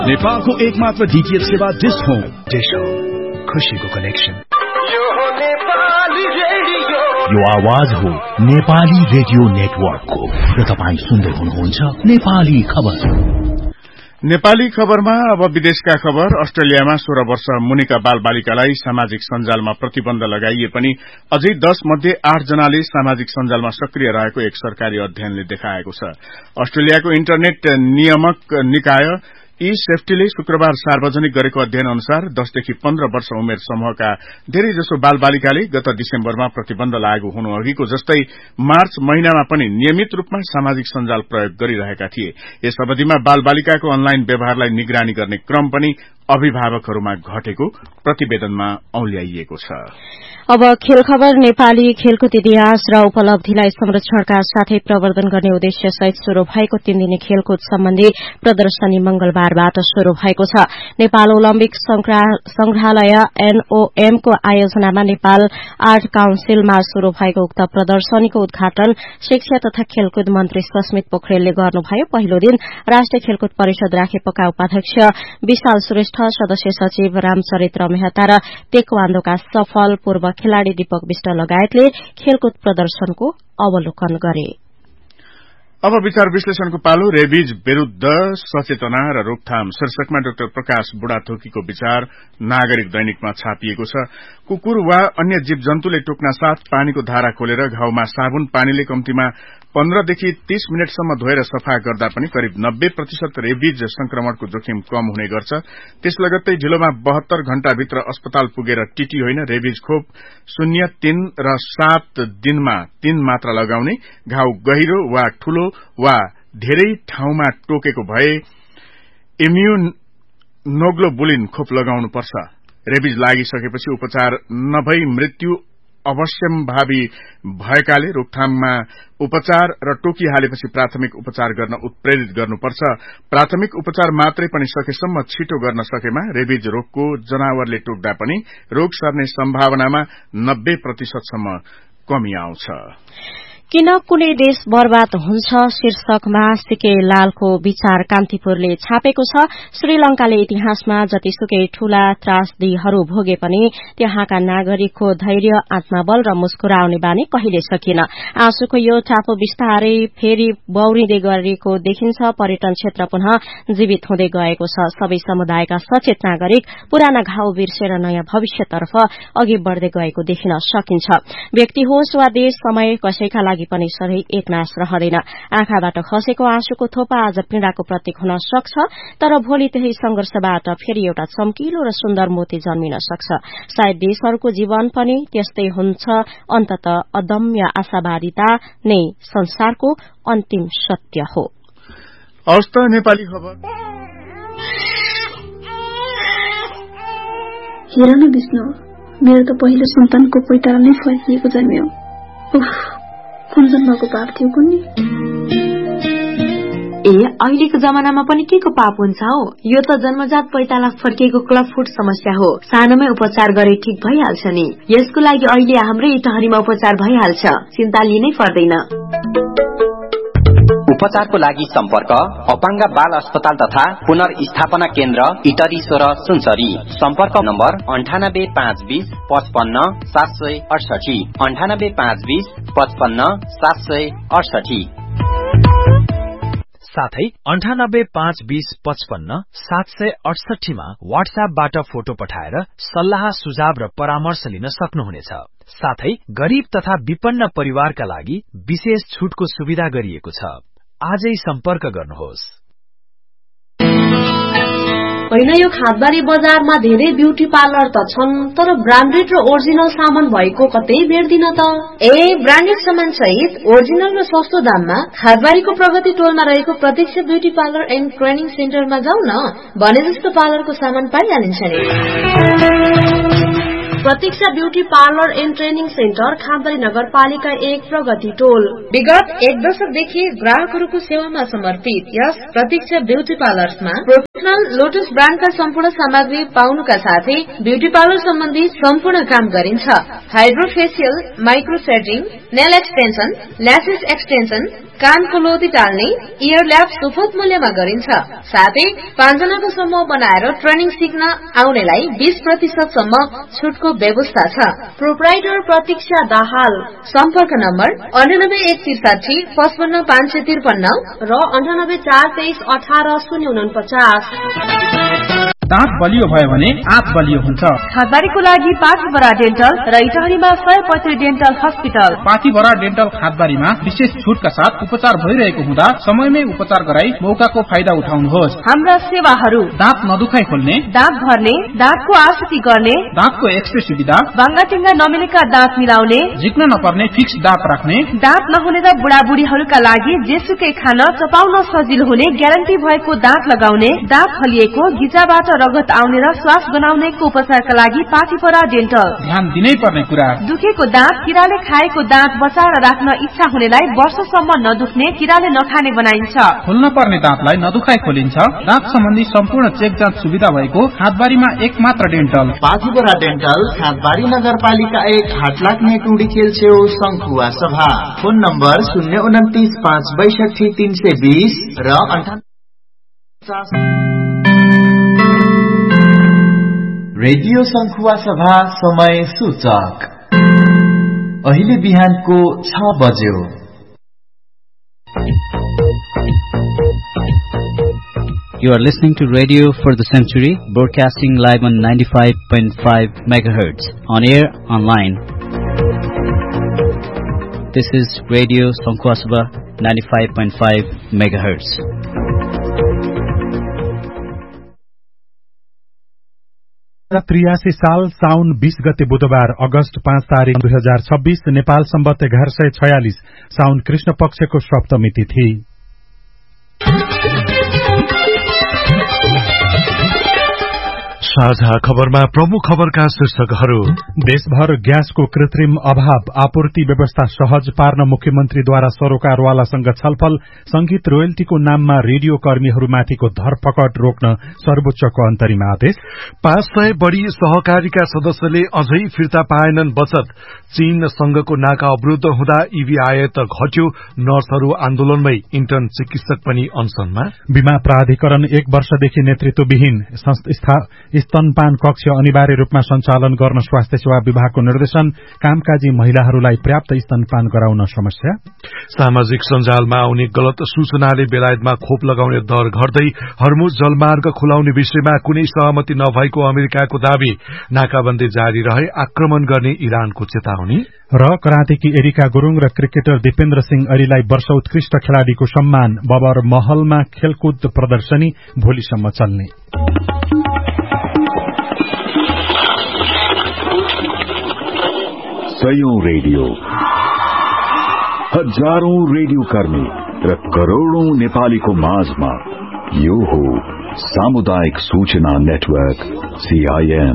नेपालको एकमात्र डीटीएच सेवा डिश होम खुशीको कनेक्सन। यो आवाज हो नेपाली रेडियो नेटवर्कको र तपाईं सुन्दै हुनुहुन्छ नेपाली खबर। नेपाली खबरमा अब विदेशका खबर। अस्ट्रेलियामा 16 वर्ष मुनिका बालबालिकालाई सामाजिक सञ्जालमा प्रतिबन्ध लगाइए पनि अझै 10 मध्ये 8 जनाले सामाजिक सञ्जालमा सक्रिय रहेको एक सरकारी अध्ययनले देखाएको छ। अस्ट्रेलियाको इन्टरनेट नियामक निकाय सेफ्टीले शुक्रबार सार्वजनिक गरेको अध्ययन अनुसार 10 देखि 15 वर्ष उमेर समूहका धेरैजसो बालबालिकाले गत डिसेम्बरमा प्रतिबन्ध लागू हुनु अघिको जस्तै मार्च महिनामा पनि नियमित रूपमा सामाजिक सञ्जाल प्रयोग गरिरहेका थिए। यस अवधिमा बालबालिकाको अनलाइन व्यवहारलाई निगरानी गर्ने क्रम पनि अभिभावकहरूमा घटेको प्रतिवेदनमा औल्याइएको छ। अब खेल खबर। नेपाली खेलकुद इतिहास र उपलब्धिलाई संरक्षणका साथै प्रवर्धन गर्ने उद्देश्य सहित शुरू भएको 3 दिने खेलकुद सम्बन्धी प्रदर्शनी मंगलबारबाट शुरू भएको छ। नेपाल ओलम्पिक संग्रहालय NOM को आयोजनामा नेपाल आर्ट काउन्सिलमा शुरू भएको उक्त प्रदर्शनीको उद्घाटन शिक्षा तथा खेलकुद मन्त्री सस्मित पोखरेलले गर्नुभयो। पहिलो दिन राष्ट्रिय खेलकुद परिषद राखेपका उपाध्यक्ष विशाल श्रेष्ठ, सदस्य सचिव रामचरित्र मेहता र तेक्वान्दोका सफल पूर्व खेलाड़ी दीपक विष्ट लगायतले खेलकुद प्रदर्शनको अवलोकन गरे। अब विचार विश्लेषणको पालो। रेबिज विरूद्ध सचेतना र रोकथाम शीर्षकमा डाक्टर प्रकाश बुढाथोकीको विचार नागरिक दैनिकमा छापिएको छ। कुकुर वा अन्य जीव जन्तुले टोक्न साथ पानीको धारा खोलेर घाउमा साबुन पानीले कम्तीमा 15 देखि 30 मिनटसम्म धोएर सफा गर्दा पनि करिब 90% रेबिज संक्रमणको जोखिम कम हुने गर्छ। त्यस लगत्तै ढिलोमा 72 घण्टाभित्र अस्पताल पुगेर टीटी होइन रेबिज खोप 0, 3 र 7 दिनमा 3 मात्रा लगाउने, घाउ गहिरो वा ठूलो वा धेरै ठाउँमा टोकेको भए इम्युनोग्लोबुलिन खोप लगाउनुपर्छ। रेबिज लागिसकेपछि उपचार नभई मृत्यु अवश्यम्भावी भएकाले रोकथाममा उपचार र टोकिहालेपछि प्राथमिक उपचार गर्न उत्प्रेरित गर्नुपर्छ। प्राथमिक उपचार मात्रै पनि सकेसम्म छिटो गर्न सकेमा रेबिज रोगको जनावरले टोक्दा पनि रोग सर्ने सम्भावनामा 90% सम्म कमी आउँछ। किन कुनै देश बर्बाद हुन्छ शीर्षकमा सीके लालको विचार कान्तिपुरले छापेको छ। श्रीलंकाले इतिहासमा जतिसुकै ठूला त्रासदीहरू भोगे पनि त्यहाँका नागरिकको धैर्य, आत्मबल र मुस्कुराउने बानी कहिले सकिन। आँसुको यो टापु बिस्तारै फेरि बौरिँदै गरेको देखिन्छ। पर्यटन क्षेत्र पुनः जीवित हुँदै गएको छ। सबै समुदायका सचेत नागरिक पुराना घाउ बिर्सेर नयाँ भविष्यतर्फ अघि बढ़दै गएको देखिन सकिन्छ। व्यक्ति होस् वा देश, समय कसैका लागि पनि सधैँ एकनाश रहँदैन। आँखाबाट खसेको आँसुको थोपा आज पीड़ाको प्रतीक हुन सक्छ, तर भोलि त्यही संघर्षबाट फेरि एउटा चम्किलो र सुन्दर मोती जन्मिन सक्छ। सायद देशहरूको जीवन पनि त्यस्तै हुन्छ। अन्ततः अदम्य आशावादिता नै संसारको अन्तिम सत्य हो। हवस् त नेपाली खबर। हेर न विष्णु, मेरो त पहिलो सन्तानको पैताला नै फर्किएको जन्मियो। कुन जन्मको पाप थियो कुन्नी? अहिलेको जमानामा पनि के को पाप हुन्छ हो? यो त जन्मजात पैताला फर्किएको क्लब फुट समस्या हो। सानोमै उपचार गरे ठीक भइहाल्छ नि। यसको लागि अहिले हाम्रै इटहरीमा उपचार भइहाल्छ, चिन्ता लिनै पर्दैन। उपचारको लागि सम्पर्क अपाङ्ग बाल अस्पताल तथा पुनर्स्थापना केन्द्र इटरी 16 सुनसरी। सम्पर्क नम्बर 98 520 55 768 98 520 55 768। साथै 98 520 55 768 मा व्हाट्सएपबाट फोटो पठाएर सल्लाह, सुझाव र परामर्श लिन सक्नुहुनेछ। साथै गरीब तथा विपन्न परिवारका लागि विशेष छुटको सुविधा गरिएको छ। आजै सम्पर्क गर्नुहोस्। होइन, यो खादबारी बजारमा धेरै ब्युटी पार्लर त छन्, तर ब्रान्डेड र ओरिजिनल सामान भएको कतै भेट्दिन त। ब्रान्डेड सामान सहित ओरिजिनल र सस्तो दाममा खादबारीको प्रगति टोलमा रहेको प्रत्यक्ष ब्युटी पार्लर एन्ड ट्रेनिङ सेन्टरमा जाउँ न। भने जस्तो पार्लरको सामान पाइहालिन्छ नि। प्रतीक्षा beauty parlour and training centre खाँदरी नगरपालिका 1 प्रगति टोल। विगत 1 दशकदेखि ग्राहकहरूको सेवामा समर्पित यस प्रतीक्षा ब्यूटी पार्लर्समा प्रोफेसनल लोटस ब्रान्डका सम्पूर्ण सामग्री पाउनुका साथै ब्यूटी पार्लर सम्बन्धी सम्पूर्ण काम गरिन्छ। Hydrofacial, micro threading, nail extension, lashes extension, कानको लोदी टाल्ने, इयर ल्याब सुपथ मूल्यमा गरिन्छ। साथै 5 जनाको समूह बनाएर ट्रेनिङ सिक्न आउनेलाई 20% सम्म छुटको व्यवस्था छ। प्रोप्राइटर प्रतीक्षा दाहाल। सम्पर्क नम्बर 98 163 55 553 र 98 423 18 049। दाँत बलियो भयो भने आँत बलियो हुन्छ। खादबारीको लागि पाथीभरा डेन्टल र इटहरीमा 135 डेन्टल हस्पिटल। पाथीभरा डेन्टल खादबारीमा विशेष छुटका साथ उपचार भइरहेको हुँदा समयमै उपचार गराई मौकाको फाइदा उठाउनुहोस्। हाम्रा सेवाहरू: दाँत नदुखाइ खोल्ने, दाँत भर्ने, दाँतको आकृति गर्ने, दाँतको एक्सरे सुविधा, बाङ्गाटिङ्गा नमिलेका दाँत मिलाउने, झिक्न नपर्ने फिक्स दाँत राख्ने, दाँत नहुने र बुढाबुढीहरूका लागि जेसुकै खान चपाउन सजिलो हुने ग्यारेन्टी भएको दाँत लगाउने, दाँत हलिएको, गिजाबाट रगत आउने र श्वास बनाउनेको उपचारका लागि पाथीभरा डेन्टल। ध्यान दिनै पर्ने कुरा: दुखेको दाँत, किराले खाएको दाँत बचाएर राख्न इच्छा हुनेलाई वर्षसम्म नदुख्ने, किराले नखाने बनाइन्छ। खोल्न पर्ने दाँतलाई नदुखाइ खोलिन्छ। दाँत सम्बन्धी सम्पूर्ण चेक जाँच सुविधा भएको खादबारीमा एकमात्र डेन्टल पाथीभरा डेन्टल, खादबारी नगरपालिका 1, हाटलाग्ने टुडी खेल छेउ, संखुवा सभा। फोन नम्बर 029 562 320 र 58। रेडियो संखुवा सभा समय सूचक अहिले बिहानको 6 बज्यो। You are listening to Radio for the Century, broadcasting live on 95.5 MHz, on air, online. This is Radio Sankhwasabha 95.5 MHz. साल साउन 20 गते बुधबार अगस्त 5 तारिक 2026 नेपाल सम्बत 1146 साउन कृष्ण पक्षको सप्तमी तिथि। साझा खबरमा प्रमुख खबरका शीर्षकहरू। देशभर ग्यासको कृत्रिम अभाव, आपूर्ति व्यवस्था सहज पार्न मुख्यमन्त्रीद्वारा सरोकारवालासँग छलफल, संगीत रोयल्टीको नाममा रेडियो कर्मीहरूमाथिको धरपकड रोक्न सर्वोच्चको अन्तरिम आदेश। 500 बढ़ी सहकारीका सदस्यले अझै फिर्ता पाएनन् बचत। चीन संघको नाका अवरुद्ध हुँदा ईभी आयात घट्यो, नर्सहरू आन्दोलनमै, इन्टर्न चिकित्सक पनि अनसनमा। बीमा प्राधिकरण 1 वर्षदेखि नेतृत्वविहीन, स्तनपान कक्ष अनिवार्य रूपमा सञ्चालन गर्न स्वास्थ्य सेवा विभागको निर्देशन, कामकाजी महिलाहरूलाई पर्याप्त स्तनपान गराउन समस्या। सामाजिक सञ्जालमा आउने गलत सूचनाले बेलायतमा खोप लगाउने दर घट्दै, हर्मुज जलमार्ग खुलाउने विषयमा कुनै सहमति नभएको अमेरिकाको दावी, नाकाबन्दी जारी रहे आक्रमण गर्ने इरानको चेतावनी र करातेकी एरिका गुरूङ र क्रिकेटर दिपेन्द्र सिंह अरीलाई वर्ष उत्कृष्ट खेलाड़ीको सम्मान। बबर महलमा खेलकुद प्रदर्शनी भोलिसम्म चल्ने। सयौं रेडियो, हजारौं रेडियो कर्मी र करोड़ौं नेपालीको माझमा यो हो सामुदायिक सूचना नेटवर्क CIN।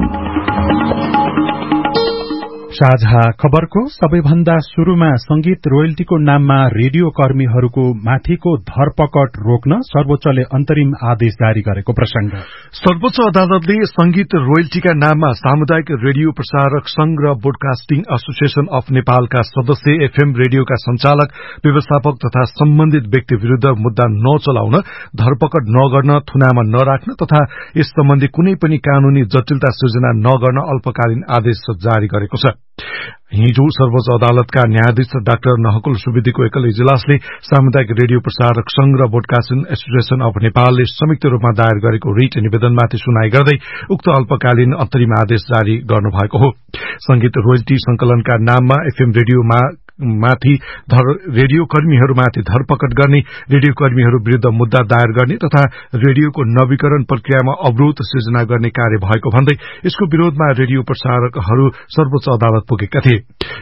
साझा खबरको सबैभन्दा शुरूमा संगीत रोयल्टीको नाममा रेडियो कर्मीहरूको माथिको धरपकड रोक्न सर्वोच्चले अन्तरिम आदेश जारी गरेको प्रसंग। सर्वोच्च अदालतले संगीत रोयल्टीका नाममा सामुदायिक रेडियो प्रसारक संघ र ब्रोडकास्टिङ एसोसिएशन अफ नेपालका सदस्य, FM रेडियोका संचालक, व्यवस्थापक तथा सम्बन्धित व्यक्ति विरूद्ध मुद्दा नचलाउन, धरपकड नगर्न, थुनामा नराख्न तथा यस सम्बन्धी कुनै पनि कानूनी जटिलता सृजना नगर्न अल्पकालीन आदेश जारी गरेको छ। हिजो सर्वोच्च अदालतका न्यायाधीश डाक्टर नहकुल सुवेदीको एकल इजलासले सामुदायिक रेडियो प्रसारक संघ र ब्रोडकास्टिङ एसोसिएशन अफ नेपालले संयुक्त रूपमा दायर गरेको रिट निवेदनमाथि सुनाई गर्दै उक्त अल्पकालीन अन्तरिम आदेश जारी गर्नुभएको हो। संगीत रोयल्टी संकलनका नाममा FM रेडियोमा माथि रेडियो कर्मीहरूमाथि धरपकड गर्ने, रेडियो कर्मीहरू विरूद्ध मुद्दा दायर गर्ने तथा रेडियोको नवीकरण प्रक्रियामा अवरोध सिर्जना गर्ने कार्य भएको भन्दै यसको विरोधमा रेडियो प्रसारकहरू सर्वोच्च अदालत पुगेका थिए।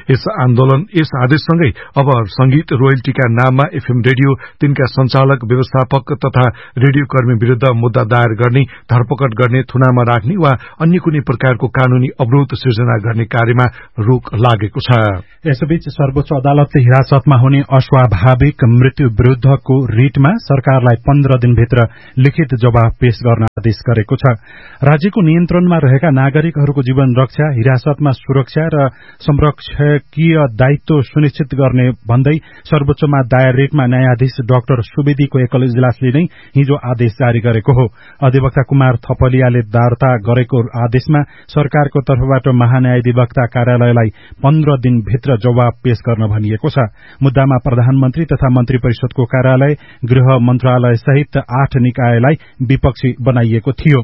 यस आदेशसँगै अब संगीत रोयल्टीका नाममा एफएम रेडियो, तिनका संचालक, व्यवस्थापक तथा रेडियो कर्मी विरूद्ध मुद्दा दायर गर्ने, धरपकड गर्ने, थुनामा राख्ने वा अन्य कुनै प्रकारको कानूनी अवरोध सिर्जना गर्ने कार्यमा रोक लागेको छ। यसैबीच सर्वोच्च अदालतले हिरासतमा हुने अस्वाभाविक मृत्यु विरूद्धको रिटमा सरकारलाई 15 दिनभित्र लिखित जवाब पेश गर्न आदेश गरेको छ। राज्यको नियन्त्रणमा रहेका नागरिकहरूको जीवन रक्षा, हिरासतमा सुरक्षा र संरक्षकीय दायित्व सुनिश्चित गर्ने भन्दै सर्वोच्चमा दायर रिटमा न्यायाधीश डाक्टर सुवेदीको एकल इजलासले नै हिजो आदेश जारी गरेको हो। अधिवक्ता कुमार थपलियाले दर्ता गरेको आदेशमा सरकारको तर्फबाट महान्यायाधिवक्ता कार्यालयलाई 15 दिनभित्र जवाब पेश गर्न भनिएको छ। मुद्दामा प्रधानमन्त्री तथा मन्त्री परिषदको कार्यालय, गृह मन्त्रालय सहित 8 निकायलाई विपक्षी बनाइएको थियो।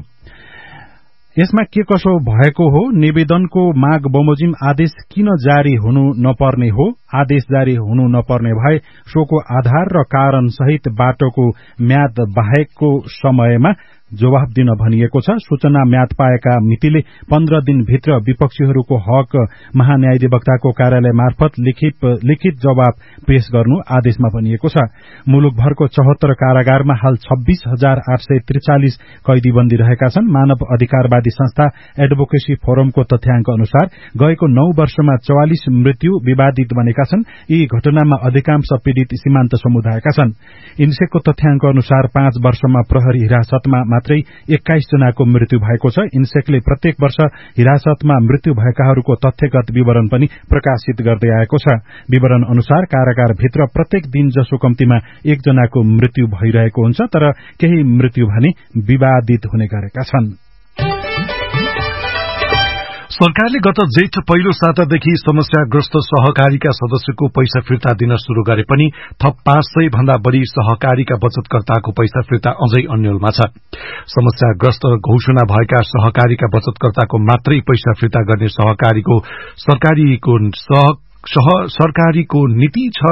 यसमा के कसो भएको हो? निवेदनको माग बमोजिम आदेश किन जारी हुनु नपर्ने हो? आदेश जारी हुनु नपर्ने भए सोको आधार र कारण सहित बाटोको म्याद बाहेकको समयमा जवाफ दिन भनिएको छ। सूचना म्याद पाएका मितिले 15 दिनभित्र विपक्षीहरूको हक महान्यायाधिवक्ताको कार्यालय मार्फत लिखित जवाब पेश गर्नु आदेशमा भनिएको छ। मुलुकभरको 74 कारागारमा हाल 26,843 कैदीबन्दी रहेका छन्। मानव अधिकारवादी संस्था एडभोकेसी फोरमको तथ्याङ्क अनुसार गएको 9 वर्षमा 44 मृत्यु विवादित बनेका छन्। यी घटनामा अधिकांश पीड़ित सीमान्त समुदायका छन्। इन्सेकको तथ्याङ्क अनुसार 5 वर्षमा प्रहरी हिरासतमा मात्रै 21 जनाको मृत्यु भएको छ। इन्सेकले प्रत्येक वर्ष हिरासतमा मृत्यु भएकाहरूको तथ्यगत विवरण पनि प्रकाशित गर्दै आएको छ। विवरण अनुसार कारागारभित्र प्रत्येक दिन जसो कम्तीमा 1 जनाको मृत्यु भइरहेको हुन्छ, तर केही मृत्यु भने विवादित हुने गरेका छन्। सरकारले गत जेठ पहिलो सातादेखि समस्याग्रस्त सहकारीका सदस्यको पैसा फिर्ता दिन शुरू गरे पनि थप 500 भन्दा बढी सहकारीका बचतकर्ताको पैसा फिर्ता अझै अन्यलमा छ। समस्याग्रस्त घोषणा भएका सहकारीका बचतकर्ताको मात्रै पैसा फिर्ता गर्ने सरकारको नीति छ,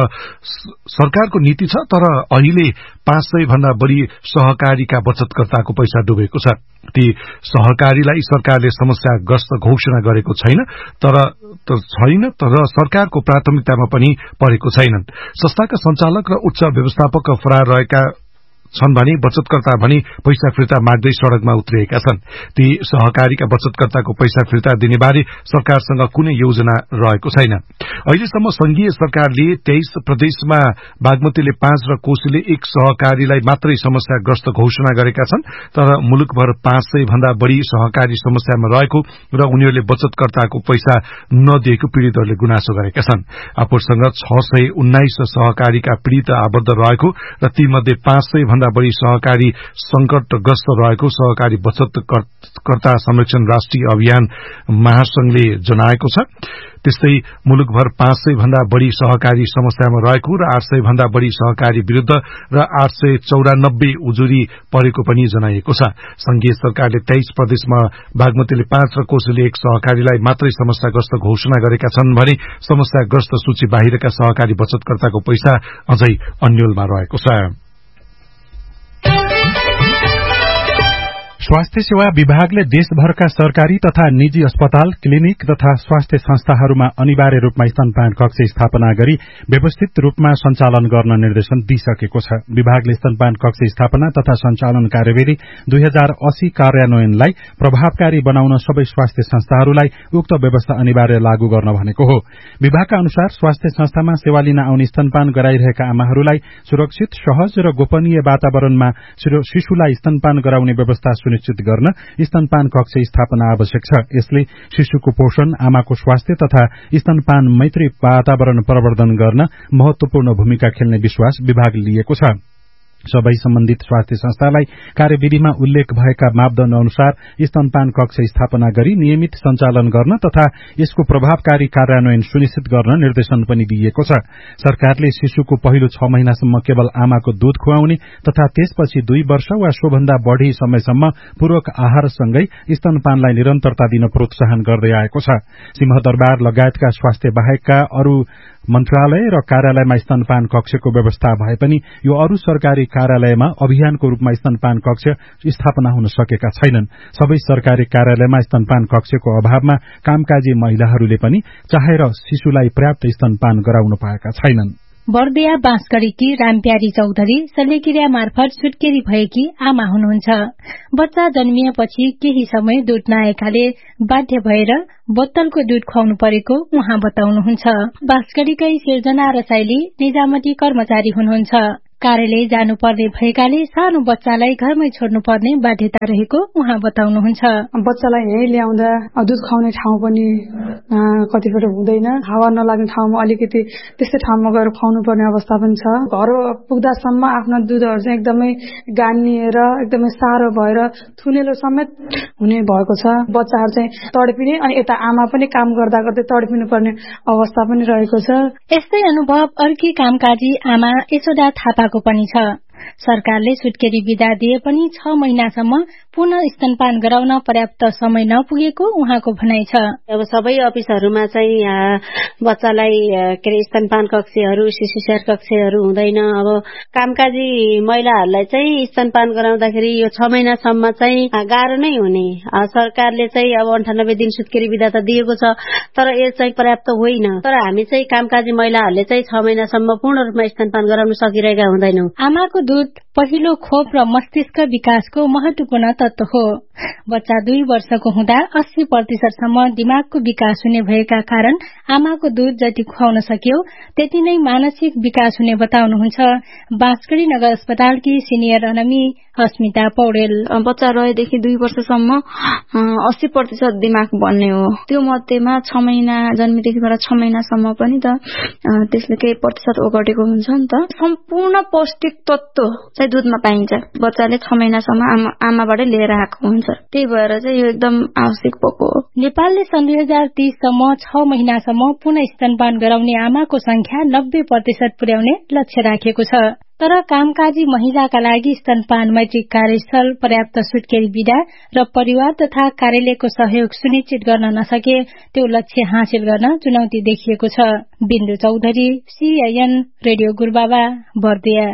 तर अहिले 500 भन्दा बढी सहकारीका बचतकर्ताको पैसा डुबेको छ। ती सहकारीलाई सरकारले समस्याग्रस्त घोषणा गरेको छैन, तर सरकारको प्राथमिकतामा पनि परेको छैनन्। संस्थाका संचालक र उच्च व्यवस्थापक फरार रहेका छन् भने बचतकर्ता भने पैसा फिर्ता माग्दै सड़कमा उत्रिएका छन्। ती सहकारीका बचतकर्ताको पैसा फिर्ता दिने बारे सरकारसँग कुनै योजना रहेको छैन। अहिलेसम्म संघीय सरकारले 23 प्रदेशमा बागमतीले 5 र कोशीले 1 सहकारीलाई मात्रै समस्याग्रस्त घोषणा गरेका छन्, तर मुलुकभर 500 भन्दा बढी सहकारी समस्यामा रहेको र उनीहरूले बचतकर्ताको पैसा नदिएको पीड़ितहरूले गुनासो गरेका छन्। आफूसँग 619 सहकारीका पीड़ित आबद्ध रहेको र तीमध्ये 500 भन्दा बढी सहकारी संकटग्रस्त रहेको सहकारी बचतकर्ता संरक्षण राष्ट्रिय अभियान महासंघले जनाएको छ। त्यस्तै मुलुकभर 500 भन्दा बढी सहकारी समस्यामा रहेको र 800 भन्दा बढी सहकारी विरूद्ध र 894 उजुरी परेको पनि जनाइएको छ। संघीय सरकारले 23 प्रदेशमा बागमतीले 5 र कोशीले 1 सहकारीलाई मात्रै समस्याग्रस्त घोषणा गरेका छन् भने समस्याग्रस्त सूची बाहिरका सहकारी बचतकर्ताको पैसा अझै अन्यलमा रहेको छ। स्वास्थ्य सेवा विभागले देशभरका सरकारी तथा निजी अस्पताल, क्लिनिक तथा स्वास्थ्य संस्थाहरूमा अनिवार्य रूपमा स्तनपान कक्ष स्थापना गरी व्यवस्थित रूपमा सञ्चालन गर्न निर्देशन दिइसकेको छ। विभागले स्तनपान कक्ष स्थापना तथा सञ्चालन कार्यविधि 2080 कार्यान्वयनलाई प्रभावकारी बनाउन सबै स्वास्थ्य संस्थाहरूलाई उक्त व्यवस्था अनिवार्य लागू गर्न भनेको हो। विभागका अनुसार स्वास्थ्य संस्थामा सेवा लिन आउने स्तनपान गराइरहेका आमाहरूलाई सुरक्षित, सहज र गोपनीय वातावरणमा शिशुलाई स्तनपान गराउने व्यवस्था सुनिश्चित गर्न स्तनपान कक्ष स्थापना आवश्यक छ। यसले शिशुको पोषण, आमाको स्वास्थ्य तथा स्तनपान मैत्री वातावरण प्रवर्धन गर्न महत्वपूर्ण भूमिका खेल्ने विश्वास विभागले लिएको छ। सबै सम्बन्धित स्वास्थ्य संस्थालाई कार्यविधिमा उल्लेख भएका मापदण्ड अनुसार स्तनपान कक्ष स्थापना गरी नियमित सञ्चालन गर्न तथा यसको प्रभावकारी कार्यान्वयन सुनिश्चित गर्न निर्देशन पनि दिइएको छ। सरकारले शिशुको पहिलो 6 महिनासम्म केवल आमाको दूध खुवाउने तथा त्यसपछि 2 वर्ष वा सोभन्दा बढ़ी समयसम्म पूरक आहारसँगै स्तनपानलाई निरन्तरता दिन प्रोत्साहन गर्दै आएको छ। सिंहदरबार लगायतका स्वास्थ्य बाहेकका अरू मन्त्रालय र कार्यालयमा स्तनपान कक्षको व्यवस्था भए पनि यो अरू सरकारी कार्यालयमा अभियानको रूपमा स्तनपान कक्ष स्थापना हुन सकेका छैनन्। सबै सरकारी कार्यालयमा स्तनपान कक्षको अभावमा कामकाजी महिलाहरूले पनि चाहेर शिशुलाई पर्याप्त स्तनपान गराउन पाएका छैनन्। बर्दिया बाँसगढीकी रामप्यारी चौधरी शल्यक्रिया मार्फत सुत्केरी भएकी आमा हुनुहुन्छ। बच्चा जन्मिएपछि केही समय दूध नआएकाले बाध्य भएर बोतलको दूध खुवाउनु परेको उहाँ बताउनुहुन्छ। बाँसगढीकै सिर्जना रसाइली निजामती कर्मचारी हुनुहुन्छ। कार्यालय जानुपर्ने भएकाले सानो बच्चालाई घरमै छोड्नु पर्ने बाध्यता रहेको उहाँ बताउनुहुन्छ। बच्चालाई यही ल्याउँदा दूध खुवाउने ठाउँ पनि कतिपल्ट हुँदैन। हावा नलाग्ने ठाउँमा अलिकति त्यस्तै ठाउँमा गएर खुवाउनु पर्ने अवस्था पनि छ। घर पुग्दासम्म आफ्नो दुधहरू चाहिँ एकदमै गानिएर एकदमै साह्रो भएर थुनेलो समेत हुने भएको छ। बच्चाहरू चाहिँ तडपिने अनि यता आमा पनि काम गर्दा गर्दै तडपिनु पर्ने अवस्था पनि रहेको छ। यस्तै अनुभव अर्की कामकाजी आमा यशोदा थापाको पनि छ। सरकारले सुत्केरी बिदा दिए पनि 6 महिनासम्म पुनः स्तनपान गराउन पर्याप्त समय नपुगेको उहाँको भनाइ छ। अब सबै अफिसहरूमा चाहिँ बच्चालाई के अरे स्तनपान कक्षहरू शिशु स्याहार कक्षहरू हुँदैन। अब कामकाजी महिलाहरूलाई चाहिँ स्तनपान गराउँदाखेरि यो 6 महिनासम्म चाहिँ गाह्रो नै हुने। सरकारले चाहिँ अब 98 दिन सुत्केरी बिदा त दिएको छ, तर यो चाहिँ पर्याप्त होइन। तर हामी चाहिँ कामकाजी महिलाहरूले चाहिँ 6 महिनासम्म पूर्ण रूपमा स्तनपान गराउन सकिरहेका हुँदैनौँ। आमाको दूध पहिलो खोप र मस्तिष्क विकासको महत्वपूर्ण तत्व हो। बच्चा 2 वर्षको हुँदा 80% सम्म दिमागको विकास हुने भएका कारण आमाको दूध जति खुवाउन सक्यो त्यति नै मानसिक विकास हुने बताउनुहुन्छ बाँसगढी नगर अस्पतालकी सिनियर अनमी अस्मिता पौडेल। बच्चा रहेदेखि 2 वर्षसम्म 80% दिमाग बन्ने हो। त्यो मध्येमा 6 महिना जन्मेदेखिबाट 6 महिनासम्म पनि त त्यसले केही प्रतिशत ओगटेको हुन्छ नि त। सम्पूर्ण पौष्टिक तत्व चाहिँ दूधमा पाइन्छ। बच्चाले 6 महिनासम्म आमाबाटै लिएर आएको हुन्छ। त्यही भएर चाहिँ यो एकदम आवश्यक भएको हो। नेपालले सन् 2030 सम्म 6 महिनासम्म पुनः स्तनपान गराउने आमाको संख्या 90% पुर्याउने लक्ष्य राखेको छ। तर कामकाजी महिलाका लागि स्तनपान मैत्रिक कार्यस्थल, पर्याप्त सुत्केरी बिदा र परिवार तथा कार्यालयको सहयोग सुनिश्चित गर्न नसके त्यो लक्ष्य हासिल गर्न चुनौती देखिएको छ। बिन्दु चौधरी, सीआईएन रेडियो गुरबाबा, बर्दिया।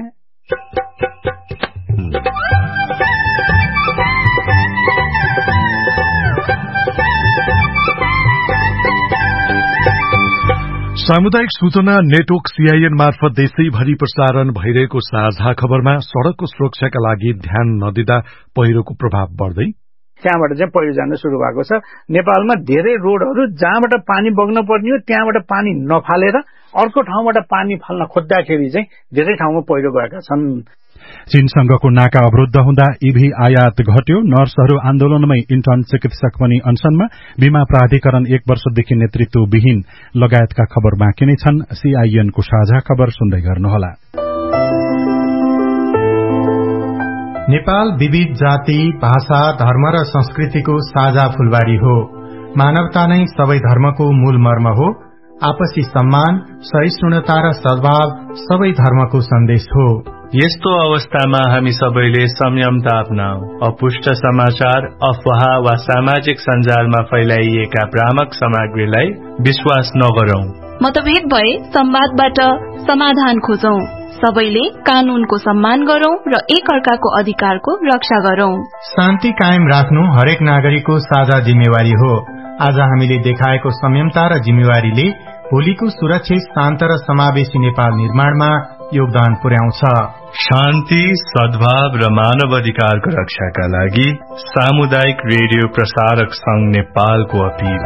सामुदायिक सूचना नेटवर्क सीआईएन मार्फत देशैभरि प्रसारण भइरहेको साझा खबरमा सड़कको सुरक्षाका लागि ध्यान नदिँदा पहिरोको प्रभाव बढ्दै त्यहाँबाट चाहिँ पहिरो जान शुरू भएको छ। नेपालमा धेरै रोडहरू जहाँबाट पानी बग्न पर्ने हो त्यहाँबाट पानी नफालेर अर्को ठाउँबाट पानी फाल्न खोज्दाखेरि चाहिँ धेरै ठाउँमा पहिरो गएका छन्। चीनसँगको नाका अवरुद्ध हुँदा ईभी आयात घट्यो। नर्सहरू आन्दोलनमै इन्टर्न चिकित्सक पनि अनसनमा। बीमा प्राधिकरण 1 वर्षदेखि नेतृत्वविहीन लगायतका खबर बाँकी नै छन्। सीआईएनको साझा खबर सुन्दै गर्नुहोला। नेपाल विविध जाति, भाषा, धर्म र संस्कृतिको साझा फूलबारी हो। मानवता नै सबै धर्मको मूल मर्म हो। आपसी सम्मान, सहिष्णुता र सद्भाव सबै धर्मको सन्देश हो। यस्तो अवस्थामा हामी सबैले संयमता अपनाऊ। अपुष्ट समाचार, अफवाह वा सामाजिक सञ्जालमा फैलाइएका भ्रामक सामग्रीलाई विश्वास नगरौं। मतभेद भए संवादबाट समाधान खोजौं। सबैले कानूनको सम्मान गरौं र एकअर्काको अधिकारको रक्षा गरौं। शान्ति कायम राख्नु हरेक नागरिकको साझा जिम्मेवारी हो। आज हामीले देखाएको संयमता र जिम्मेवारीले भोलिको सुरक्षित, शान्त र समावेशी नेपाल निर्माणमा योगदान पुर्याउँछ। शान्ति, सद्भाव र मानव अधिकारको रक्षाका लागि सामुदायिक रेडियो प्रसारक संघ नेपालको अपील।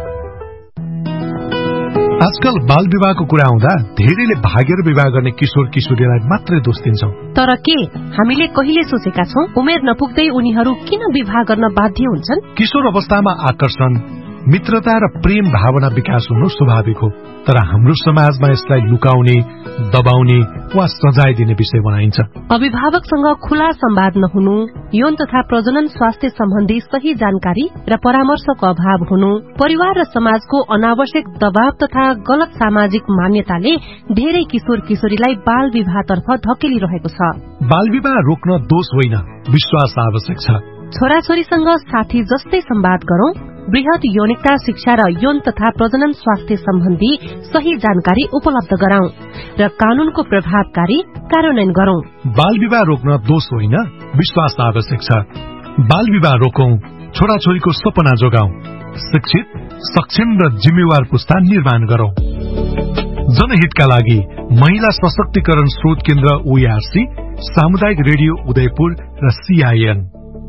आजकल बाल विवाहको कुरा आउँदा धेरैले भागेर विवाह गर्ने किशोर किशोरीलाई मात्रै दोष दिन्छौं। तर के हामीले कहिले सोचेका छौं उमेर नपुग्दै उनीहरू किन विवाह गर्न बाध्य हुन्छन्? किशोर अवस्थामा आकर्षण, मित्रता र प्रेम भावना विकास हुनु स्वाभाविक हो। तर हाम्रो समाजमा यसलाई लुकाउने, दबाउने वा सजाय दिने विषय बनाइन्छ। अभिभावकसँग खुला संवाद नहुनु, यौन तथा प्रजनन स्वास्थ्य सम्बन्धी सही जानकारी र परामर्शको अभाव हुनु, परिवार र समाजको अनावश्यक दबाव तथा गलत सामाजिक मान्यताले धेरै किशोर किशोरीलाई बाल विवाहतर्फ धकेलिरहेको छ। बाल विवाह रोक्न दोष होइन, विश्वास आवश्यक छ। छोराछोरीसँग साथी जस्तै संवाद गरौं, बृहत यौनिकता शिक्षा र यौन तथा प्रजनन स्वास्थ्य सम्बन्धी सही जानकारी उपलब्ध गराउँ र कानूनको प्रभावकारी कार्यान्वयन गरौं। बाल विवाह रोक्न दोष होइन, विश्वास आवश्यक छ। बाल विवाह रोकौं, छोराछोरीको सपना जोगाउँ, शिक्षित, सक्षम र जिम्मेवार पुस्ता निर्माण गरौं। जनहितका लागि महिला सशक्तिकरण स्रोत केन्द्र ओआरसी, सामुदायिक रेडियो उदयपुर र CIN।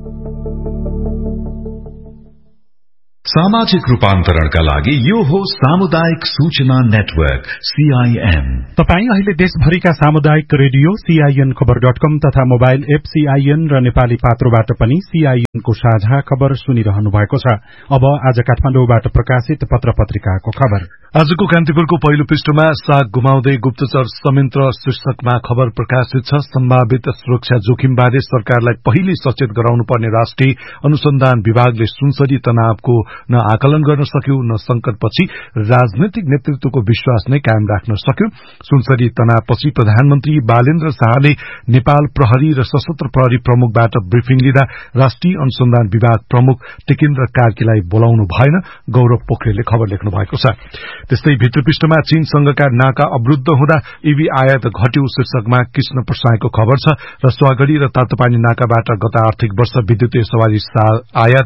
सामाजिक रूपान्तरणका लागि यो हो सामुदायिक सूचना नेटवर्क CIN। तपाई अहिले देशभरिका सामुदायिक रेडियो CIN खबर.com तथा मोबाइल एप CIN र नेपाली पात्रोबाट पनि CIN को साझा खबर सुनिरहनु भएको छ। अब आज काठमाडौँबाट प्रकाशित पत्र पत्रिकाको खबर। आजको कान्तिपुरको पहिलो पृष्ठमा साग गुमाउँदै गुप्तचर संयन्त्र शीर्षकमा खबर प्रकाशित छ। सम्भावित सुरक्षा जोखिमबारे सरकारलाई पहिले सचेत गराउनु पर्ने राष्ट्रिय अनुसन्धान विभागले सुनसरी तनावको न आकलन गर्न सक्यो, न संकटपछि राजनैतिक नेतृत्वको विश्वास नै कायम राख्न सक्यो। सुनसरी तनावपछि प्रधानमन्त्री बालेन्द्र शाहले नेपाल प्रहरी र सशस्त्र प्रहरी प्रमुखबाट ब्रिफिङ लिँदा राष्ट्रिय अनुसन्धान विभाग प्रमुख टेकेन्द्र कार्कीलाई बोलाउनु भएन, गौरव पोखरेलले खबर लेख्नु भएको छ। त्यस्तै भित्र पृष्ठमा चीनसँगका नाका अवरुद्ध हुँदा ईभी आयात घट्यो शीर्षकमा कृष्ण प्रसाईको खबर छ। रसुवागढ़ी र तातोपानी नाकाबाट गत आर्थिक वर्ष विद्युतीय सवारी आयात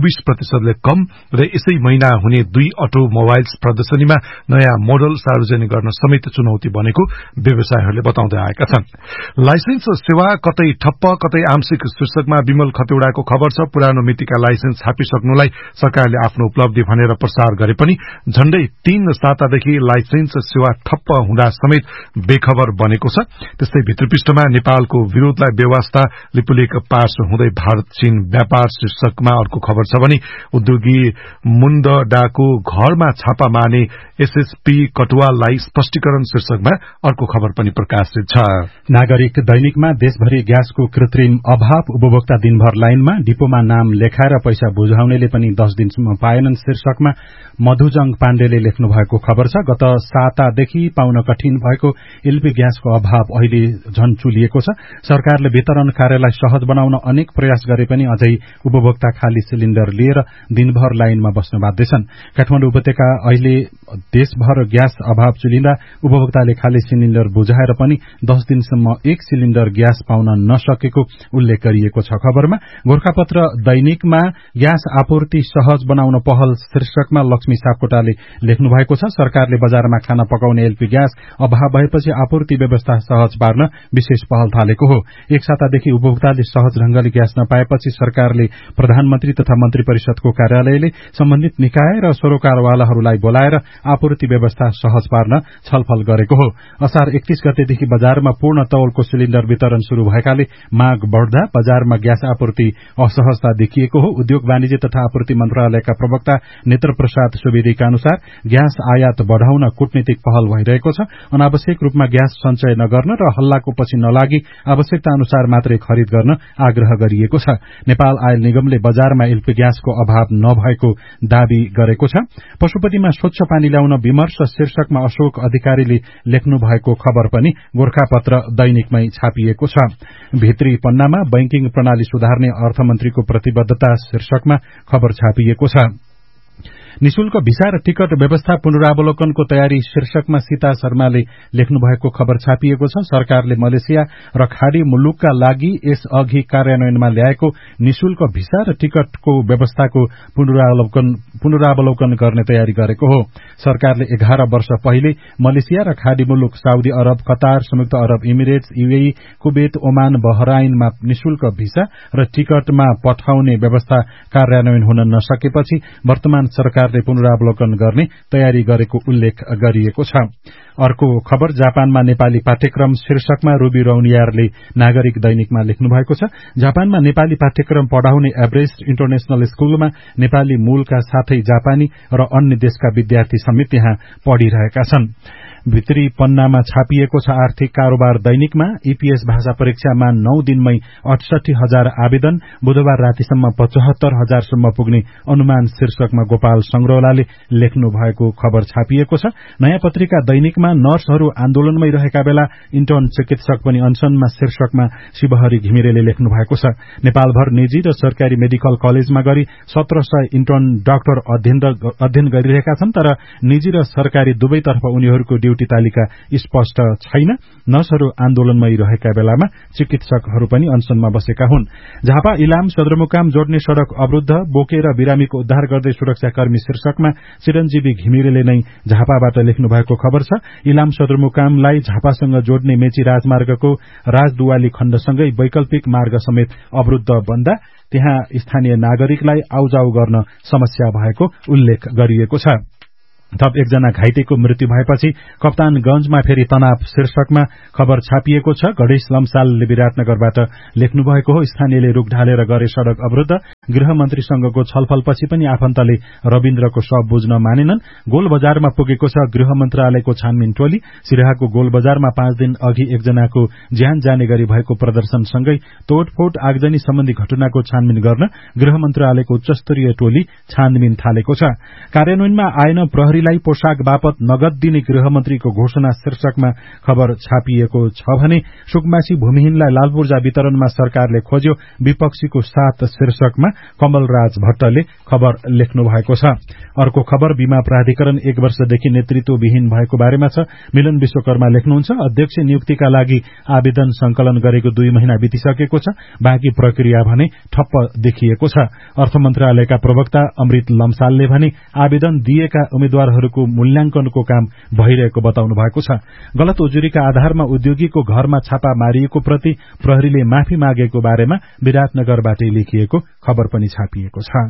24% कम र यसै महिना हुने 2 अटोमोबाइल्स प्रदर्शनीमा नयाँ मोडल सार्वजनिक गर्न समेत चुनौती बनेको व्यवसायीहरूले बताउँदै आएका छन्। लाइसेन्स सेवा कतै ठप्प कतै आंशिक शीर्षकमा विमल खतेउडाको खबर छ। पुरानो मितिका लाइसेन्स छापिसक्नुलाई सरकारले आफ्नो उपलब्धि भनेर प्रसार गरे पनि झण्डै 3 सातादेखि लाइसेन्स सेवा ठप्प हुँदा समेत बेखबर बनेको छ। त्यस्तै भित्र पृष्ठमा नेपालको विरोधलाई व्यवस्था लिपुलेख पास हुँदै भारत चीन व्यापार शीर्षकमा अर्को खबर छ भने उद्योगी मुण्डडाको घरमा छापा मार्ने एसएसपी कटुवाललाई स्पष्टीकरण शीर्षकमा अर्को खबर पनि प्रकाशित छ। नागरिक दैनिकमा देशभरि ग्यासको कृत्रिम अभाव, उपभोक्ता दिनभर लाइनमा, डिपोमा नाम लेखाएर पैसा बुझाउनेले पनि 10 दिनसम्म पाएनन् शीर्षकमा मधुजङ पाण्डेले लेख्नु भएको खबर छ। गत सातादेखि पाउन कठिन भएको एलपी ग्यासको अभाव अहिले झन चुलिएको छ। सरकारले वितरण कार्यलाई सहज बनाउन अनेक प्रयास गरे पनि अझै उपभोक्ता खाली सिलिण्डर लिएर दिनभर लाइनमा बस्न बाध्य छन्। काठमाडौँ उपत्यका अहिले देशभर ग्यास अभाव चुलिँदा उपभोक्ताले खाली सिलिण्डर बुझाएर पनि 10 दिनसम्म 1 सिलिण्डर ग्यास पाउन नसकेको उल्लेख गरिएको छ। खबरमा गोरखापत्र दैनिकमा ग्यास आपूर्ति सहज बनाउन पहल शीर्षकमा लक्ष्मी सापकोटाले लेख्नु भएको छ। सरकारले बजारमा खाना पकाउने एलपी ग्यास अभाव भएपछि आपूर्ति व्यवस्था सहज पार्न विशेष पहल थालेको हो। एक सातादेखि उपभोक्ताले सहज ढंगले ग्यास नपाएपछि सरकारले प्रधानमन्त्री तथा मन्त्री परिषदको कार्यालयले सम्बन्धित निकाय र सरोकारवालाहरूलाई बोलाएर आपूर्ति व्यवस्था सहज पार्न छलफल गरेको हो। असार 31 गतेदेखि बजारमा पूर्ण तौलको सिलिण्डर वितरण शुरू भएकाले माग बढ़दा बजारमा ग्यास आपूर्ति असहजता देखिएको हो। उद्योग वाणिज्य तथा आपूर्ति मन्त्रालयका प्रवक्ता नेत्र प्रसाद सुवेदीका अनुसार ग्यास आयात बढ़ाउन कूटनीतिक पहल भइरहेको छ। अनावश्यक रूपमा ग्यास सञ्चय नगर्न र हल्लाको पछि नलागी आवश्यकता अनुसार मात्रै खरिद गर्न आग्रह गरिएको छ। नेपाल आयल निगमले बजारमा एलपी ग्यासको अभाव नभएको दावी गरेको छ। पशुपतिमा स्वच्छ पानी ल्याउन विमर्श शीर्षकमा अशोक अधिकारीले लेख्नु भएको खबर पनि गोरखापत्र दैनिकमै छापिएको छ। भित्री पन्नामा बैंकिङ प्रणाली सुधार्ने अर्थमन्त्रीको प्रतिबद्धता शीर्षकमा खबर छापिएको छ। निशुल्क भिसा र टिकट व्यवस्था पुनरावलोकनको तयारी शीर्षकमा सीता शर्माले लेख्नु भएको खबर छापिएको छ। सरकारले मलेसिया र खाडी मुलुकका लागि यस अघि कार्यान्वयनमा ल्याएको निशुल्क भिसा र टिकटको व्यवस्थाको पुनरावलोकन गर्ने तयारी गरेको हो। सरकारले 11 वर्ष पहिले मलेसिया र खाडी मुलुक साउदी अरब, कतार, संयुक्त अरब इमिरेट्स, यूएई, कुवेत, ओमान, बहराइनमा निशुल्क भिसा र टिकटमा पठाउने व्यवस्था कार्यान्वयन हुन नसकेपछि वर्तमान सरकारले पुनरावलोकन गर्ने तयारी गरेको उल्लेख गरिएको छ। अर्को खबर जापानमा नेपाली पाठ्यक्रम शीर्षकमा रूबी रौनियारले नागरिक दैनिकमा लेख्नु भएको छ। जापानमा नेपाली पाठ्यक्रम पढ़ाउने एभरेस्ट इन्टरनेशनल स्कूलमा नेपाली मूलका साथै जापानी र अन्य देशका विद्यार्थी समेत यहाँ पढ़िरहेका छन्। भित्री पन्नामा छापिएको छ। आर्थिक कारोबार दैनिकमा ईपीएस भाषा परीक्षामा 9 दिनमै 68,000 आवेदन, बुधबार रातिसम्म 75,000 सम्म पुग्ने अनुमान शीर्षकमा गोपाल संग्रौलाले लेख्नु भएको खबर छापिएको छ। नयाँ पत्रिका दैनिकमा नर्सहरू आन्दोलनमै रहेका बेला इन्टर्न चिकित्सक पनि अनसनमा शीर्षकमा शिवहरी घिमिरेले लेख्नु भएको छ। नेपालभर निजी र सरकारी मेडिकल कलेजमा गरी 1700 इन्टर्न डाक्टर अध्ययन गरिरहेका छन्, तर निजी र सरकारी दुवैतर्फ उनीहरूको ड्युटी तालिका स्पष्ट छैन। नर्सहरू आन्दोलनमै रहेका बेलामा चिकित्सकहरू पनि अनसनमा बसेका हुन्। झापा इलाम सदरमुकाम जोड्ने सड़क अवरुद्ध, बोकेर बिरामीको उद्धार गर्दै सुरक्षाकर्मी शीर्षकमा चिरञ्जीवी घिमिरेले नै झापाबाट लेख्नु भएको खबर छ। इलाम सदरमुकामलाई झापासँग जोड्ने मेची राजमार्गको राजदुवाली खण्डसँगै वैकल्पिक मार्ग समेत अवरुद्ध बन्दा त्यहाँ स्थानीय नागरिकलाई आउजाउ गर्न समस्या भएको उल्लेख गरिएको छ। थप एकजना घाइतेको मृत्यु भएपछि कप्तानगंजमा फेरि तनाव शीर्षकमा खबर छापिएको छ। गणेश लम्सालले विराटनगरबाट लेख्नु भएको हो। स्थानीयले रुख ढालेर गरे सड़क अवरुद्ध, गृहमन्त्रीसँगको छलफलपछि पनि आफन्तले रविन्द्रको शव बुझ्न मानेनन्। गोल बजारमा पुगेको छ गृह मन्त्रालयको छानबिन टोली। सिराहाको गोल बजारमा 5 दिन अघि एकजनाको ज्यान जाने गरी भएको प्रदर्शनसँगै तोडफोड आगजनी सम्बन्धी घटनाको छानबिन गर्न गृह मन्त्रालयको उच्चस्तरीय टोली छानबिन थालेको छ। कार्यान्वयनमा आएन प्रहरीलाई पोशाक बापत नगद दिने गृहमन्त्रीको घोषणा शीर्षकमा खबर छापिएको छ भने सुकमासी भूमिहीनलाई लालपूर्जा वितरणमा सरकारले खोज्यो, विपक्षीको साथ शीर्षकमा कमलराज भट्टले खबर लेख्नु भएको छ। अर्को खबर बीमा प्राधिकरण 1 वर्षदेखि नेतृत्वविहीन भएको बारेमा छ। मिलन विश्वकर्मा लेख्नुहुन्छ, अध्यक्ष नियुक्तिका लागि आवेदन संकलन गरेको 2 महिना बितिसकेको छ, बाँकी प्रक्रिया भने ठप्प देखिएको छ। अर्थ मन्त्रालयका प्रवक्ता अमृत लम्सालले भने आवेदन दिएका उम्मेद्वारहरूको मूल्याङ्कनको काम भइरहेको बताउनु भएको छ। गलत उजुरीका आधारमा उद्योगीको घरमा छापा मारिएको प्रति प्रहरीले माफी मागेको बारेमा विराटनगरबाटै लेखिएको खबर पनि छापिएको छ।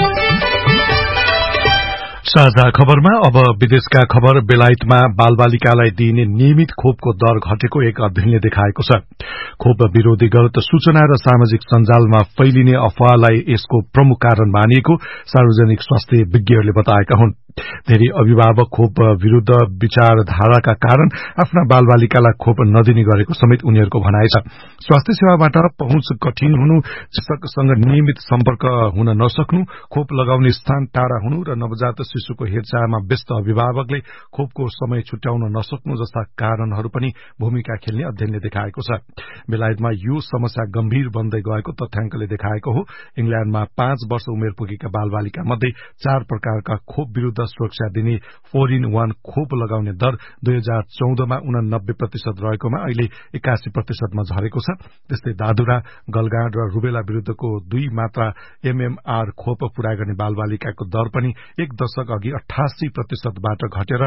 साझा खबरमा अब विदेशका खबर। बेलायतमा बालबालिकालाई दिइने नियमित खोपको दर घटेको एक अध्ययनले देखाएको छ। खोप विरोधी गलत सूचना र सामाजिक सञ्जालमा फैलिने अफवाहलाई यसको प्रमुख कारण मानिएको सार्वजनिक स्वास्थ्य विज्ञहरूले बताएका हुन्। धेरै अभिभावक खोप विरूद्ध विचारधाराका कारण आफ्ना बालबालिकालाई खोप नदिने गरेको समेत उनीहरूको भनाइ छ। स्वास्थ्य सेवाबाट पहुँच कठिन हुनु, चिकित्सकसँग नियमित सम्पर्क हुन नसक्नु, खोप लगाउने स्थान टाढा हुनु र नवजात शिशुको हेरचाहमा व्यस्त अभिभावकले खोपको समय छुट्याउन नसक्नु जस्ता कारणहरू पनि भूमिका खेल्ने अध्ययनले देखाएको छ। बेलायतमा यो समस्या गम्भीर बन्दै गएको तथ्याङ्कले देखाएको हो। इंग्ल्याण्डमा 5 वर्ष उमेर पुगेका बालबालिका मध्ये 4 प्रकारका खोप विरूद्ध सुरक्षा दिने 4-in-1 खोप लगाउने दर 2014मा 89% रहेकोमा अहिले 81%मा झरेको छ। त्यस्तै दादुरा, गलगाँड र रुबेला विरूद्धको 2 मात्रा MMR खोप पूरा गर्ने बालबालिकाको दर पनि 1 दशक अघि 88%बाट घटेर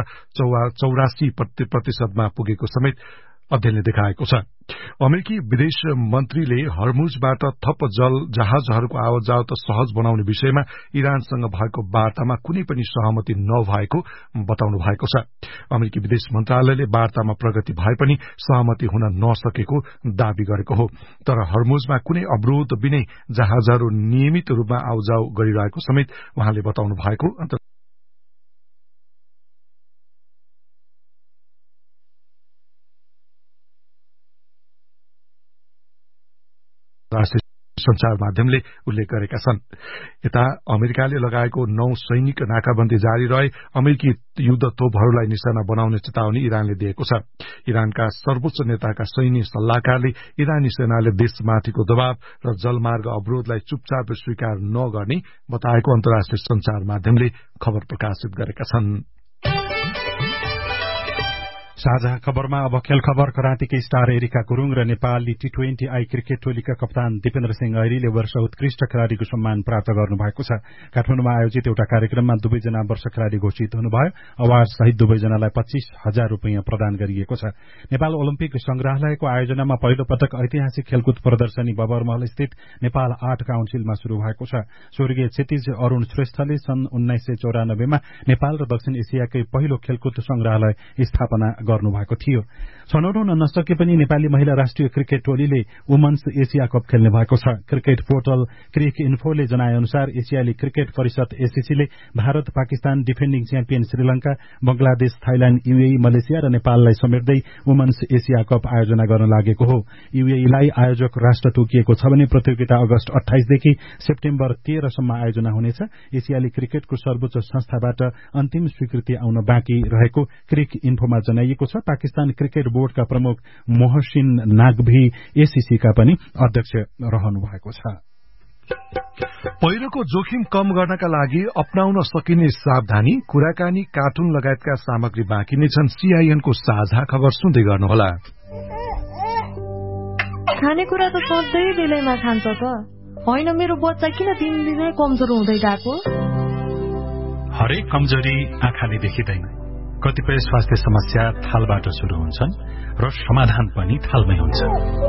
84%मा पुगेको समेत अध्ययनले देखाएको छ। अमेरिकी विदेश मन्त्रीले हर्मुजबाट थप जल जहाजहरूको आवत जावत सहज बनाउने विषयमा इरानसँग भएको वार्तामा कुनै पनि सहमति नभएको बताउनु भएको छ। अमेरिकी विदेश मन्त्रालयले वार्तामा प्रगति भए पनि सहमति हुन नसकेको दावी गरेको हो। तर हर्मुजमा कुनै अवरोध बिनै जहाजहरू नियमित रूपमा आउजाउ गरिरहेको समेत उहाँले बताउनु भएको राष्ट्रिय संचार माध्यमले उल्लेख गरेका छन्। यता अमेरिकाले लगाएको 9 सैनिक नाकाबन्दी जारी रहे अमेरिकी युद्ध तोपहरूलाई निशाना बनाउने चेतावनी इरानले दिएको छ। इरानका सर्वोच्च नेताका सैन्य सल्लाहकारले इरानी सेनाले देशमाथिको दबाव र जलमार्ग अवरोधलाई चुपचाप स्वीकार नगर्ने बताएको अन्तर्राष्ट्रिय संचार माध्यमले खबर प्रकाशित गरेका छन्। साझा खबरमा अब खेल खबर। कराँतीकी स्टार एरिका गुरुङ र नेपाली T20I क्रिकेट टोलीका कप्तान दिपेन्द्र सिंह ऐरीले वर्ष उत्कृष्ट खेलाड़ीको सम्मान प्राप्त गर्नुभएको छ। काठमाडौँमा आयोजित एउटा कार्यक्रममा दुवैजना वर्ष खेलाड़ी घोषित हुनुभयो। अवार्ड सहित दुवैजनालाई 25,000 रुपियाँ प्रदान गरिएको छ। नेपाल ओलम्पिक संग्रहालयको आयोजनामा पहिलो पटक ऐतिहासिक खेलकुद प्रदर्शनी बबरमहल स्थित नेपाल आर्ट काउन्सिलमा शुरू भएको छ। स्वर्गीय क्षितिज अरूण श्रेष्ठले सन् 1994मा नेपाल र दक्षिण एसियाकै पहिलो खेलकुद संग्रहालय स्थापना गर्नुभएको थियो। छनौट हुन नसके पनि नेपाली महिला राष्ट्रिय क्रिकेट टोलीले वुमन्स एसिया कप खेल्ने भएको छ। क्रिकेट पोर्टल क्रिक इन्फोले जनाए अनुसार एसियाली क्रिकेट परिषद एसीसीले Bharat, Pakistan, defending champion Sri Lanka, Bangladesh, Thailand, UAE, Malaysia र नेपाललाई समेट्दै वुमन्स एसिया कप आयोजना गर्न लागेको हो। यूएईलाई आयोजक राष्ट्र तोकिएको छ भने प्रतियोगिता अगस्त 28 देखि सेप्टेम्बर 13 सम्म आयोजना हुनेछ। एसियाली क्रिकेटको सर्वोच्च संस्थाबाट अन्तिम स्वीकृति आउन बाँकी रहेको क्रिक इन्फोमा जनाइएको छ। पाकिस्तान क्रिकेट बोर्डका प्रमुख मोहसिन नागभी एसीसीका पनि अध्यक्ष रहनु भएको छ। पहिरोको जोखिम कम गर्नका लागि अपनाउन सकिने सावधानी, कुराकानी, कार्टुन लगायतका सामग्री बाँकी नै छन्। सीआईएनको साझा खबर सुन्दै गर्नुहोला। खानेकुरा त सधैँ बेलैमा खान्छ त होइन, मेरो बच्चा किन दिनदिनै कमजोर हुँदै गएको? हरेक कमजोरी आँखाले देखिँदैन। कतिपय स्वास्थ्य समस्या थालबाट शुरू हुन्छन् र समाधान पनि थालमै हुन्छ।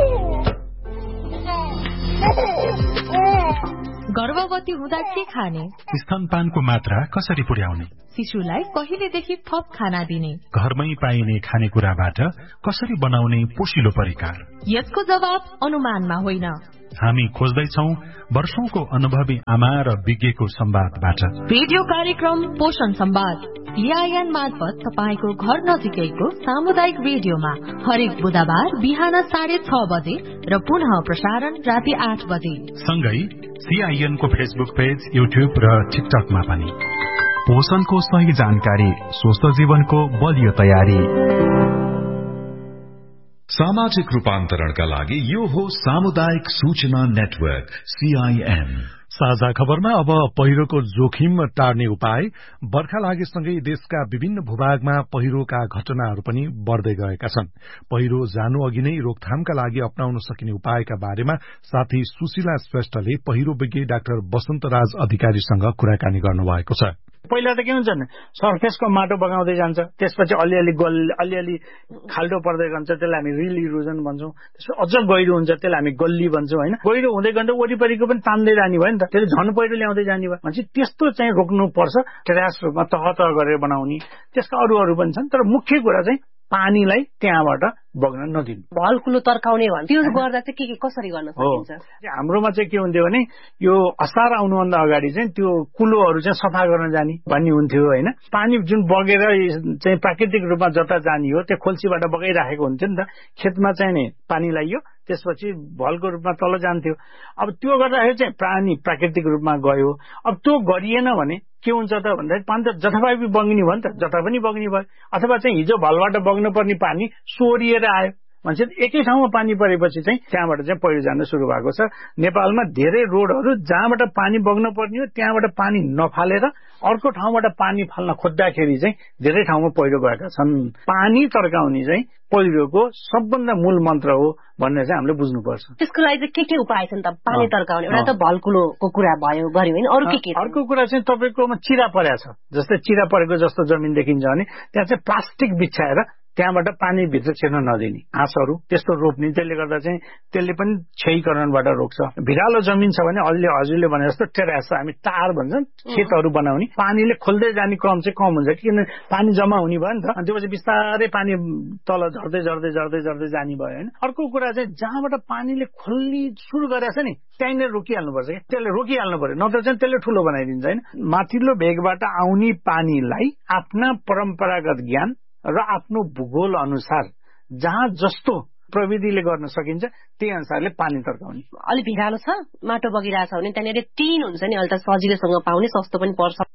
गर्भवती हुँदा के खाने? स्तनपानको मात्रा कसरी पुर्याउने? शिशुलाई कहिलेदेखि थप खाना दिने? घरमै पाइने खानेकुराबाट कसरी बनाउने पोषिलो परिकार? यसको जवाब अनुमानमा होइन। हामी खोज्दैछौ वर्षौंको अनुभवी आमा र विज्ञको संवादबाट। रेडियो कार्यक्रम पोषण संवाद सीआईएन मार्फत तपाईको घर नजिकैको सामुदायिक रेडियोमा हरेक बुधबार बिहान 6:30 बजे र पुनः प्रसारण राति 8 बजे। सँगै सीआईएन को फेसबुक पेज, युट्युब र टिकटकमा पनि। पोषणको सही जानकारी, स्वस्थ जीवनको बलियो तयारी। सामाजिक रूपान्तरणका लागि यो हो सामुदायिक सूचना नेटवर्क सीआईएन। साझा खबरमा अब पहिरोको जोखिम टार्ने उपाय। बर्खा लागेसँगै देशका विभिन्न भूभागमा पहिरोका घटनाहरू पनि बढ़दै गएका छन्। पहिरो जानु अघि नै रोकथामका लागि अपनाउन सकिने उपायका बारेमा साथी सुशीला श्रेष्ठले पहिरो विज्ञ डाक्टर वसन्तराज अधिकारीसँग कुराकानी गर्नुभएको छ। पहिला त के हुन्छ भने सर्फेसको माटो बगाउँदै जान्छ, त्यसपछि अलिअलि खाल्डो पर्दै जान्छ, त्यसलाई हामी रिल इरोजन भन्छौँ। त्यसपछि अझ गहिरो हुन्छ, त्यसलाई हामी गल्ली भन्छौँ होइन। गहिरो हुँदै गयो वरिपरिको पनि तान्दै जाने भयो नि त, त्यसले झन् पहिरो ल्याउँदै जाने भयो भनेपछि त्यस्तो चाहिँ रोक्नुपर्छ। टेरास रूपमा तह गरेर बनाउने, त्यसका अरू पनि छन्। तर मुख्य कुरा चाहिँ पानीलाई त्यहाँबाट बग्न नदिनु। भलकुलो तर्काउने भन्छ, त्यो गर्दा चाहिँ के कसरी गर्न सकिन्छ? हाम्रोमा चाहिँ के हुन्थ्यो भने यो असार आउनुभन्दा अगाडि चाहिँ त्यो कुलोहरू चाहिँ सफा गर्न जाने भन्ने हुन्थ्यो होइन। पानी जुन बगेर चाहिँ प्राकृतिक रूपमा जता जाने हो त्यो खोल्सीबाट बगाइराखेको हुन्थ्यो नि त। खेतमा चाहिँ नि पानी लगाइयो, त्यसपछि भलको रूपमा तल जान्थ्यो। अब त्यो गर्दाखेरि चाहिँ पानी प्राकृतिक रूपमा गयो। अब त्यो गरिएन भने के हुन्छ त भन्दाखेरि पानी त जथाभावी बग्ने भयो नि त, जता पनि बग्ने भयो। अथवा चाहिँ हिजो भलबाट बग्न पर्ने पानी सोरिएर आयो भनेपछि एकै ठाउँमा पानी परेपछि चाहिँ त्यहाँबाट चाहिँ पहिरो जान सुरु भएको छ। नेपालमा धेरै रोडहरू जहाँबाट पानी बग्न पर्ने हो त्यहाँबाट पानी नफालेर अर्को ठाउँबाट पानी फाल्न खोज्दाखेरि चाहिँ धेरै ठाउँमा पहिरो गएका छन्। पानी तर्काउने चाहिँ पहिरोको सबभन्दा मूल मन्त्र हो भन्ने चाहिँ हामीले बुझ्नुपर्छ। त्यसको लागि चाहिँ के उपाय छन् त? पानी तर्काउने एउटा त भलकुलोको कुरा भयो गर्यो होइन, अरू के? अर्को कुरा चाहिँ तपाईँकोमा चिरा परेको छ, जस्तै चिरा परेको जस्तो जमिन देखिन्छ भने त्यहाँ चाहिँ प्लास्टिक बिछाएर त्यहाँबाट पानी भित्र छिर्न नदिने, हाँसहरू त्यस्तो रोप्ने। त्यसले गर्दा चाहिँ त्यसले पनि क्षयीकरणबाट रोक्छ। भिरालो जमिन छ भने अहिले हजुरले भने जस्तो टेरास हामी टार भन्छन्, खेतहरू बनाउने, पानीले खोल्दै जाने क्रम चाहिँ कम हुन्छ किन पानी जम्मा हुने भयो नि त। अनि त्यसपछि बिस्तारै पानी तल झर्दै जाने भयो होइन। अर्को कुरा चाहिँ जहाँबाट पानीले खोल्ने सुरु गरेछ नि त्यहीँनिर रोकिहाल्नुपर्छ कि, त्यसले रोकिहाल्नु पर्यो, नत्र चाहिँ त्यसले ठुलो बनाइदिन्छ होइन। माथिल्लो भेगबाट आउने पानीलाई आफ्ना परम्परागत ज्ञान र आफ्नो भूगोल अनुसार जहाँ जस्तो प्रविधिले गर्न सकिन्छ त्यही अनुसारले पानी तर्काउने। अलि भिरालो छ, माटो बगिरहेछ भने त्यहाँनिर टिन हुन्छ नि, अहिले त सजिलैसँग पाउने, सस्तो पनि पर्छ।